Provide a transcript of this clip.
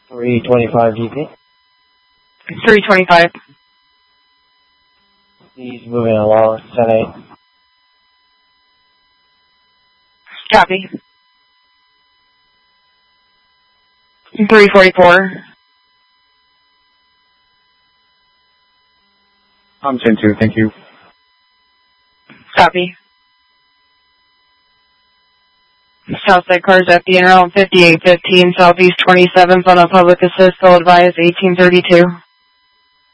325 GP. 325. He's moving along, 10-8. Copy. 344. I'm 10-2, thank you. Copy. Southside cars at the interim 5815, Southeast 27th on a public assist, full advise 1832.